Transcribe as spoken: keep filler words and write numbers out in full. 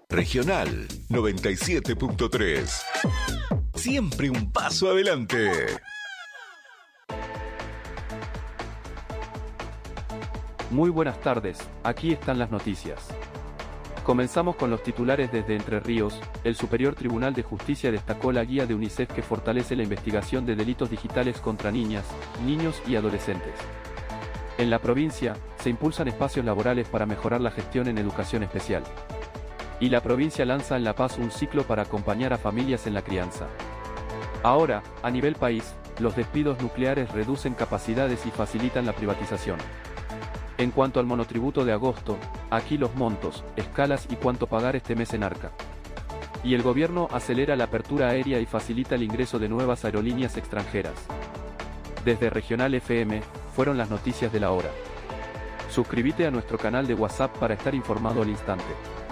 Regional noventa y siete punto tres. Siempre un paso adelante. Muy buenas tardes, aquí están las noticias. Comenzamos con los titulares desde Entre Ríos. El Superior Tribunal de Justicia destacó la guía de UNICEF que fortalece la investigación de delitos digitales contra niñas, niños y adolescentes. En la provincia, se impulsan espacios laborales para mejorar la gestión en educación especial. Y la provincia lanza en La Paz un ciclo para acompañar a familias en la crianza. Ahora, a nivel país, los despidos nucleares reducen capacidades y facilitan la privatización. En cuanto al monotributo de agosto, aquí los montos, escalas y cuánto pagar este mes en Arca. Y el gobierno acelera la apertura aérea y facilita el ingreso de nuevas aerolíneas extranjeras. Desde Regional F M, fueron las noticias de la hora. Suscríbete a nuestro canal de WhatsApp para estar informado al instante.